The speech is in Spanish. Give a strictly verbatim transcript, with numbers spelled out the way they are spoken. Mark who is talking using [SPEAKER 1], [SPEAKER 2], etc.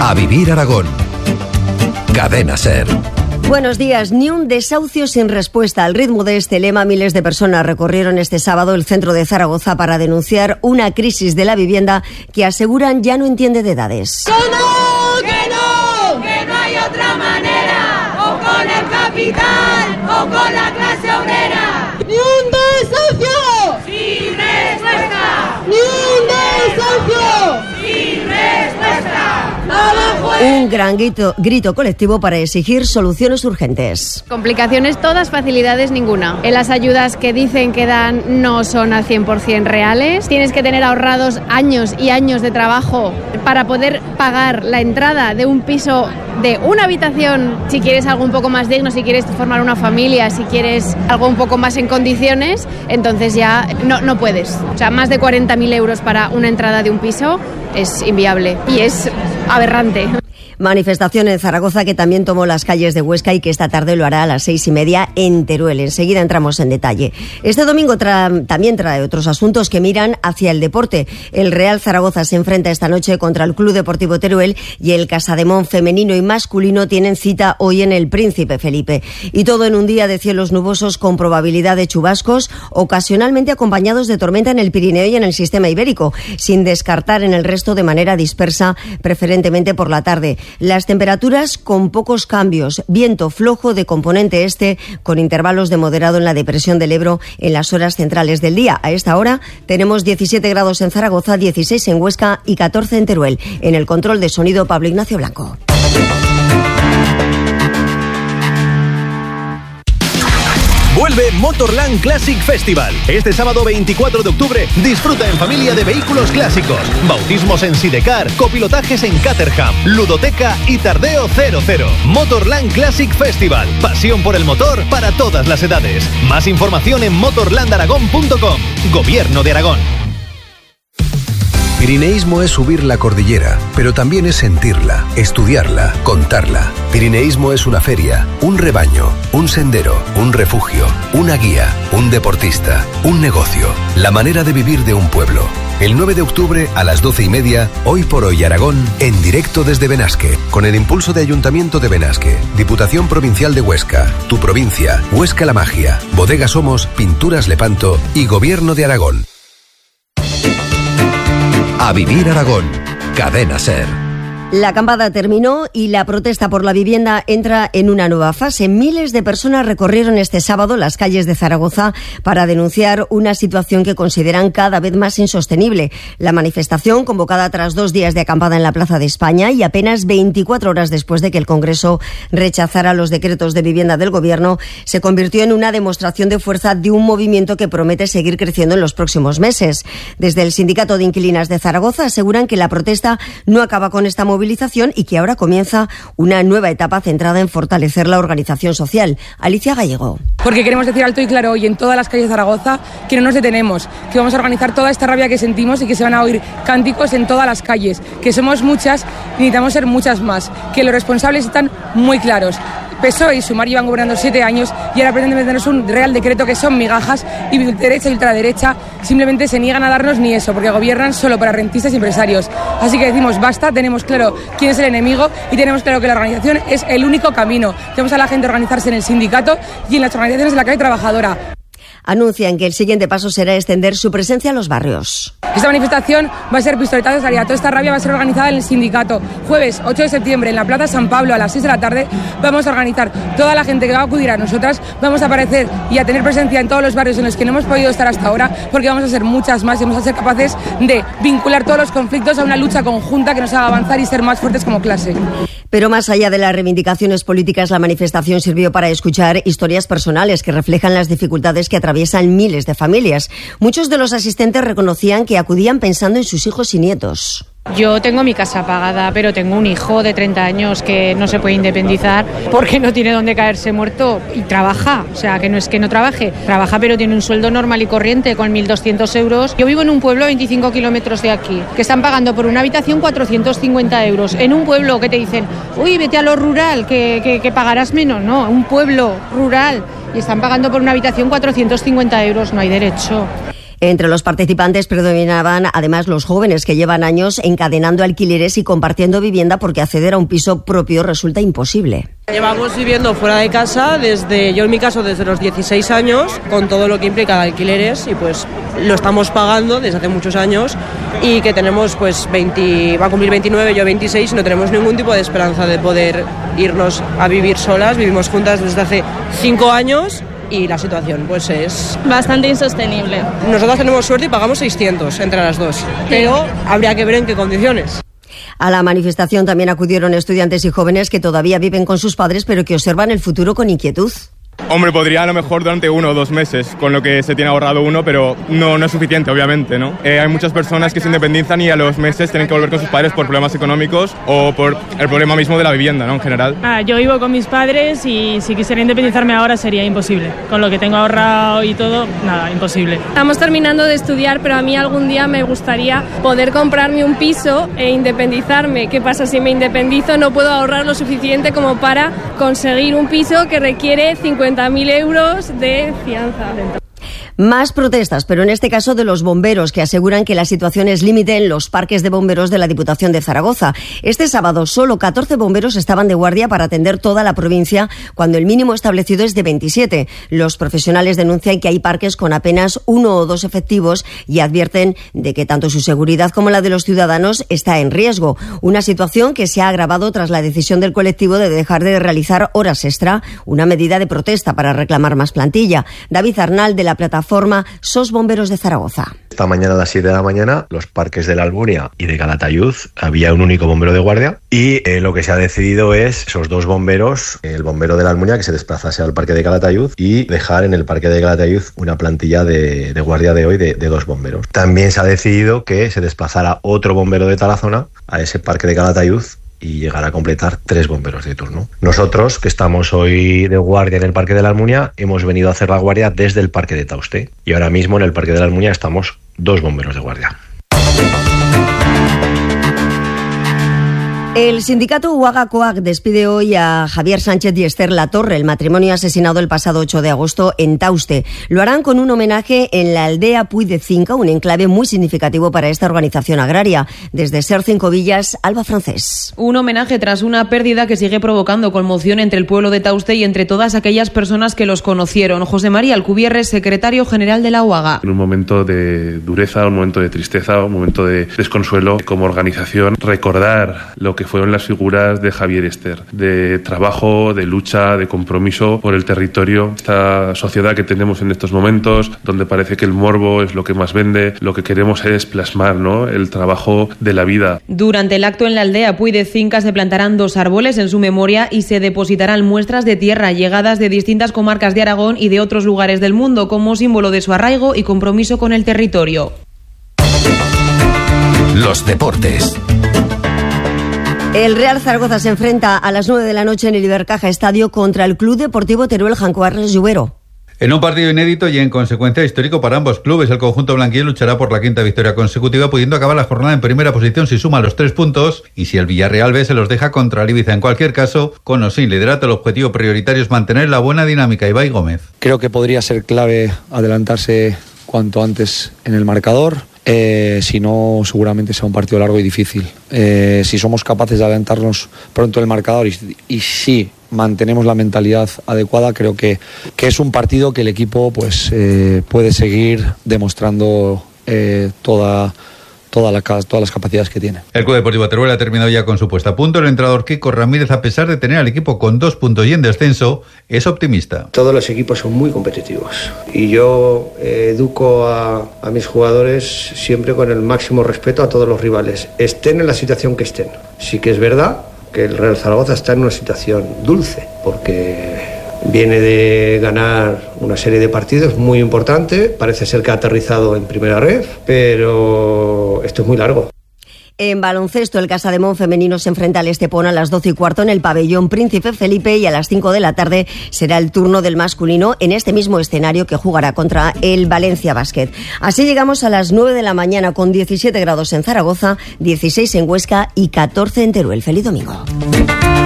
[SPEAKER 1] A Vivir Aragón. Cadena SER.
[SPEAKER 2] Buenos días. Ni un desahucio sin respuesta. Al ritmo de este lema, miles de personas recorrieron este sábado el centro de Zaragoza para denunciar una crisis de la vivienda que aseguran ya no entiende de edades.
[SPEAKER 3] ¡Que no! ¡Que no! ¡Que no hay otra manera! ¡O con el capital o con la clase obrera! ¡Ni un desahucio! ¡Sin respuesta! ¡Ni un desahucio! ¡Sin respuesta!
[SPEAKER 2] Un gran grito, grito colectivo para exigir soluciones urgentes.
[SPEAKER 4] Complicaciones todas, facilidades ninguna. En las ayudas que dicen que dan no son al cien por ciento reales. Tienes que tener ahorrados años y años de trabajo para poder pagar la entrada de un piso de una habitación, si quieres algo un poco más digno, si quieres formar una familia, si quieres algo un poco más en condiciones, entonces ya no, no puedes. O sea, más de cuarenta mil euros para una entrada de un piso es inviable y es aberrante.
[SPEAKER 2] Manifestación en Zaragoza que también tomó las calles de Huesca y que esta tarde lo hará a las seis y media en Teruel. Enseguida entramos en detalle. Este domingo tra- también trae otros asuntos que miran hacia el deporte. El Real Zaragoza se enfrenta esta noche contra el Club Deportivo Teruel y el Casademón femenino y masculino tienen cita hoy en el Príncipe Felipe. Y todo en un día de cielos nubosos con probabilidad de chubascos, ocasionalmente acompañados de tormenta en el Pirineo y en el sistema ibérico, sin descartar en el resto de manera dispersa, preferentemente por la tarde. Las temperaturas con pocos cambios, viento flojo de componente este con intervalos de moderado en la depresión del Ebro en las horas centrales del día. A esta hora tenemos diecisiete grados en Zaragoza, dieciséis en Huesca y catorce en Teruel. En el control de sonido, Pablo Ignacio Blanco.
[SPEAKER 5] Vuelve Motorland Classic Festival. Este sábado veinticuatro de octubre disfruta en familia de vehículos clásicos, bautismos en Sidecar, copilotajes en Caterham, ludoteca y tardeo cero cero. Motorland Classic Festival. Pasión por el motor para todas las edades. Más información en motorland aragón punto com. Gobierno de Aragón.
[SPEAKER 1] Pirineísmo es subir la cordillera, pero también es sentirla, estudiarla, contarla. Pirineísmo es una feria, un rebaño, un sendero, un refugio, una guía, un deportista, un negocio, la manera de vivir de un pueblo. El nueve de octubre a las doce y media, Hoy por Hoy Aragón, en directo desde Benasque, con el impulso de Ayuntamiento de Benasque, Diputación Provincial de Huesca, Tu Provincia, Huesca La Magia, Bodega Somos, Pinturas Lepanto y Gobierno de Aragón. A Vivir Aragón. Cadena SER.
[SPEAKER 2] La acampada terminó y la protesta por la vivienda entra en una nueva fase. Miles de personas recorrieron este sábado las calles de Zaragoza para denunciar una situación que consideran cada vez más insostenible. La manifestación, convocada tras dos días de acampada en la Plaza de España y apenas veinticuatro horas después de que el Congreso rechazara los decretos de vivienda del Gobierno, se convirtió en una demostración de fuerza de un movimiento que promete seguir creciendo en los próximos meses. Desde el Sindicato de Inquilinas de Zaragoza aseguran que la protesta no acaba con esta movilización y que ahora comienza una nueva etapa centrada en fortalecer la organización social. Alicia Gallego.
[SPEAKER 6] Porque queremos decir alto y claro hoy en todas las calles de Zaragoza que no nos detenemos, que vamos a organizar toda esta rabia que sentimos y que se van a oír cánticos en todas las calles, que somos muchas y necesitamos ser muchas más, que los responsables están muy claros. P S O E y Sumar llevan gobernando siete años y ahora pretenden meternos un real decreto que son migajas y derecha y ultraderecha simplemente se niegan a darnos ni eso porque gobiernan solo para rentistas y empresarios. Así que decimos basta, tenemos claro quién es el enemigo y tenemos claro que la organización es el único camino. Tenemos a la gente a organizarse en el sindicato y en las organizaciones de la clase trabajadora.
[SPEAKER 2] Anuncian que el siguiente paso será extender su presencia a los barrios.
[SPEAKER 6] Esta manifestación va a ser pistoletazo de salida. Toda esta rabia va a ser organizada en el sindicato. Jueves ocho de septiembre en la Plaza San Pablo a las seis de la tarde vamos a organizar toda la gente que va a acudir a nosotras. Vamos a aparecer y a tener presencia en todos los barrios en los que no hemos podido estar hasta ahora porque vamos a ser muchas más y vamos a ser capaces de vincular todos los conflictos a una lucha conjunta que nos haga avanzar y ser más fuertes como clase.
[SPEAKER 2] Pero más allá de las reivindicaciones políticas, la manifestación sirvió para escuchar historias personales que reflejan las dificultades que atraviesan miles de familias. Muchos de los asistentes reconocían que acudían pensando en sus hijos y nietos.
[SPEAKER 4] Yo tengo mi casa pagada, pero tengo un hijo de treinta años que no se puede independizar porque no tiene dónde caerse muerto y trabaja. O sea, que no es que no trabaje, trabaja pero tiene un sueldo normal y corriente con mil doscientos euros. Yo vivo en un pueblo a veinticinco kilómetros de aquí, que están pagando por una habitación cuatrocientos cincuenta euros. En un pueblo que te dicen, uy, vete a lo rural, que, que, que pagarás menos. No, un pueblo rural y están pagando por una habitación cuatrocientos cincuenta euros, no hay derecho.
[SPEAKER 2] Entre los participantes predominaban además los jóvenes que llevan años encadenando alquileres y compartiendo vivienda porque acceder a un piso propio resulta imposible.
[SPEAKER 7] Llevamos viviendo fuera de casa desde, yo en mi caso, desde los dieciséis años, con todo lo que implica alquileres, y pues lo estamos pagando desde hace muchos años, y que tenemos pues veinte, va a cumplir veintinueve, yo veintiséis, y no tenemos ningún tipo de esperanza de poder irnos a vivir solas. Vivimos juntas desde hace cinco años y la situación pues es
[SPEAKER 8] bastante insostenible.
[SPEAKER 7] Nosotras tenemos suerte y pagamos seiscientos entre las dos, pero habría que ver en qué condiciones.
[SPEAKER 2] A la manifestación también acudieron estudiantes y jóvenes que todavía viven con sus padres pero que observan el futuro con inquietud.
[SPEAKER 9] Hombre, podría a lo mejor durante uno o dos meses, con lo que se tiene ahorrado uno, pero no, no es suficiente, obviamente, ¿no? Eh, hay muchas personas que se independizan y a los meses tienen que volver con sus padres por problemas económicos o por el problema mismo de la vivienda, ¿no? En general.
[SPEAKER 8] Ah, yo vivo con mis padres y si quisiera independizarme ahora sería imposible. Con lo que tengo ahorrado y todo, nada, imposible.
[SPEAKER 4] Estamos terminando de estudiar, pero a mí algún día me gustaría poder comprarme un piso e independizarme. ¿Qué pasa si me independizo? No puedo ahorrar lo suficiente como para conseguir un piso que requiere cincuenta mil euros de fianza.
[SPEAKER 2] Más protestas, pero en este caso de los bomberos, que aseguran que la situación es límite en los parques de bomberos de la Diputación de Zaragoza. Este sábado solo catorce bomberos estaban de guardia para atender toda la provincia, cuando el mínimo establecido es de veintisiete. Los profesionales denuncian que hay parques con apenas uno o dos efectivos y advierten de que tanto su seguridad como la de los ciudadanos está en riesgo. Una situación que se ha agravado tras la decisión del colectivo de dejar de realizar horas extra, una medida de protesta para reclamar más plantilla. David Arnal, de la plataforma Forma S O S Bomberos de Zaragoza.
[SPEAKER 10] Esta mañana a las siete de la mañana, los parques de la Alburia y de Calatayud había un único bombero de guardia y eh, lo que se ha decidido es esos dos bomberos, el bombero de la Alburia que se desplazase al parque de Calatayud y dejar en el parque de Calatayud una plantilla de, de guardia de hoy de, de dos bomberos. También se ha decidido que se desplazara otro bombero de Tarazona a ese parque de Calatayud y llegar a completar tres bomberos de turno. Nosotros, que estamos hoy de guardia en el Parque de la Almunia, hemos venido a hacer la guardia desde el Parque de Tauste y ahora mismo en el Parque de la Almunia estamos dos bomberos de guardia.
[SPEAKER 2] El sindicato Uaga Coag despide hoy a Javier Sánchez y Esther Latorre, el matrimonio asesinado el pasado ocho de agosto en Tauste. Lo harán con un homenaje en la aldea Puy de Cinca, un enclave muy significativo para esta organización agraria. Desde Ser Cinco Villas, Alba Francés.
[SPEAKER 11] Un homenaje tras una pérdida que sigue provocando conmoción entre el pueblo de Tauste y entre todas aquellas personas que los conocieron. José María Alcubierre, secretario general de la Uaga.
[SPEAKER 12] En un momento de dureza, un momento de tristeza, un momento de desconsuelo, como organización, recordar lo que fueron las figuras de Javier y Esther, de trabajo, de lucha, de compromiso por el territorio. Esta sociedad que tenemos en estos momentos, donde parece que el morbo es lo que más vende, lo que queremos es plasmar, ¿no?, el trabajo de la vida.
[SPEAKER 11] Durante el acto en la aldea Puy de Cinca se plantarán dos árboles en su memoria y se depositarán muestras de tierra llegadas de distintas comarcas de Aragón y de otros lugares del mundo como símbolo de su arraigo y compromiso con el territorio.
[SPEAKER 1] Los deportes.
[SPEAKER 2] El Real Zaragoza se enfrenta a las nueve de la noche en el Ibercaja Estadio contra el Club Deportivo Teruel Janco Arles Lluvero.
[SPEAKER 13] En un partido inédito y en consecuencia histórico para ambos clubes, el conjunto blanquillo luchará por la quinta victoria consecutiva, pudiendo acabar la jornada en primera posición si suma los tres puntos y si el Villarreal B se los deja contra el Ibiza. En cualquier caso, con o sin liderato, el objetivo prioritario es mantener la buena dinámica. Ibai Gómez.
[SPEAKER 14] Creo que podría ser clave adelantarse cuanto antes en el marcador. Eh, si no, seguramente sea un partido largo y difícil. Eh, si somos capaces de adelantarnos pronto en el marcador y, y si mantenemos la mentalidad adecuada, creo que, que es un partido que el equipo pues eh, puede seguir demostrando eh, toda... Todas las, todas las capacidades que tiene.
[SPEAKER 13] El Club Deportivo Teruel ha terminado ya con su puesta a punto. El entrenador Kiko Ramírez, a pesar de tener al equipo con dos puntos y en descenso, es optimista.
[SPEAKER 15] Todos los equipos son muy competitivos y yo eh, educo a, a mis jugadores siempre con el máximo respeto a todos los rivales, estén en la situación que estén. Sí que es verdad que el Real Zaragoza está en una situación dulce porque viene de ganar una serie de partidos muy importante, parece ser que ha aterrizado en primera red, pero esto es muy largo.
[SPEAKER 2] En baloncesto, el Casademón femenino se enfrenta al Estepona a las doce y cuarto en el pabellón Príncipe Felipe y a las cinco de la tarde será el turno del masculino en este mismo escenario que jugará contra el Valencia Basket. Así llegamos a las nueve de la mañana con diecisiete grados en Zaragoza, dieciséis en Huesca y catorce en Teruel. Feliz domingo.